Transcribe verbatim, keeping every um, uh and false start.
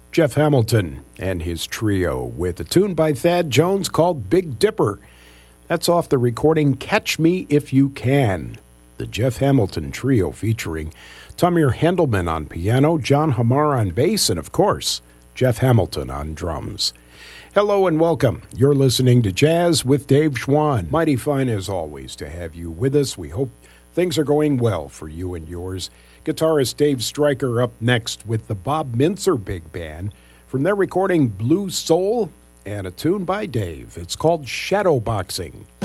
Jeff Hamilton and his trio with a tune by Thad Jones called Big Dipper. That's off the recording Catch Me If You Can. The Jeff Hamilton Trio featuring Tamir Hendelman on piano, John Hamar on bass, and of course, Jeff Hamilton on drums. Hello and welcome. You're listening to Jazz with Dave Schwann. Mighty fine as always to have you with us. We hope things are going well for you and yours. Guitarist Dave Stryker up next with the Bob Mintzer Big Band from their recording Blue Soul and a tune by Dave. It's called Shadowboxing.